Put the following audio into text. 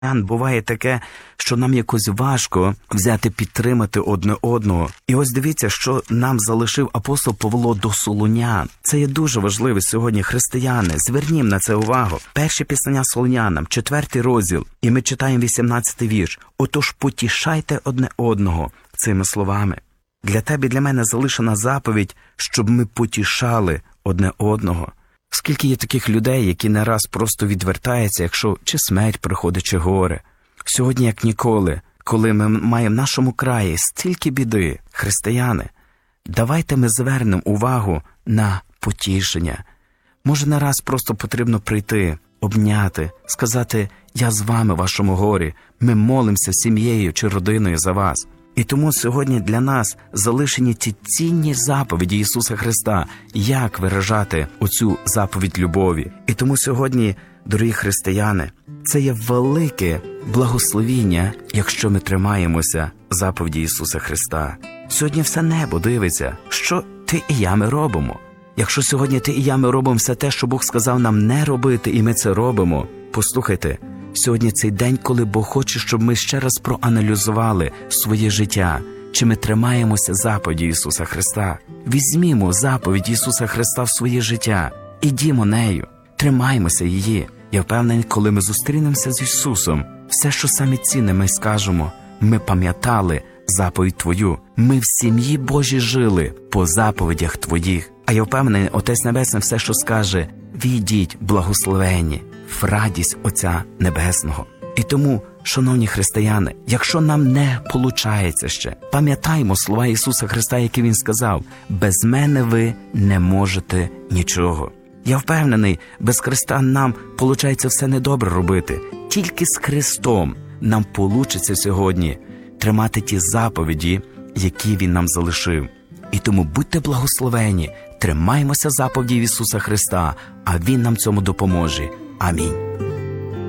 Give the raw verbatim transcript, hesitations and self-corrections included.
Буває таке, що нам якось важко взяти, підтримати одне одного. І ось дивіться, що нам залишив апостол Павло до Солунян. Це є дуже важливо сьогодні, християни. Звернімо на це увагу. Перше післання Солунянам, четвертий розділ, і ми читаємо вісімнадцятий вірш. «Отож потішайте одне одного» цими словами. Для тебе і для мене залишена заповідь, щоб ми потішали одне одного. Скільки є таких людей, які не раз просто відвертаються, якщо чи смерть приходить, чи горе. Сьогодні, як ніколи, коли ми маємо в нашому краї стільки біди, християни, давайте ми звернемо увагу на потішення. Може, не раз просто потрібно прийти, обняти, сказати «Я з вами в вашому горі, ми молимося сім'єю чи родиною за вас». І тому сьогодні для нас залишені ті цінні заповіді Ісуса Христа, як виражати оцю заповідь любові. І тому сьогодні, дорогі християни, це є велике благословіння, якщо ми тримаємося заповіді Ісуса Христа. Сьогодні все небо дивиться, що ти і я ми робимо. Якщо сьогодні ти і я ми робимо все те, що Бог сказав нам не робити, і ми це робимо, послухайте, сьогодні цей день, коли Бог хоче, щоб ми ще раз проаналізували своє життя, чи ми тримаємося заповіді Ісуса Христа. Візьмімо заповідь Ісуса Христа в своє життя, ідімо нею, тримаймося її. Я впевнений, коли ми зустрінемося з Ісусом, все, що саме цінне, ми скажемо, ми пам'ятали заповідь Твою, ми в сім'ї Божій жили по заповідях Твоїх. А я впевнений, Отець Небесний все, що скаже, війдіть благословенні в радість Отця Небесного. І тому, шановні християни, якщо нам не получається ще, пам'ятаймо слова Ісуса Христа, які Він сказав, без мене ви не можете нічого. Я впевнений, без Христа нам получається все недобре робити. Тільки з Христом нам получиться сьогодні тримати ті заповіді, які Він нам залишив. І тому будьте благословені, тримаймося заповідей Ісуса Христа, а Він нам цьому допоможе. Амінь.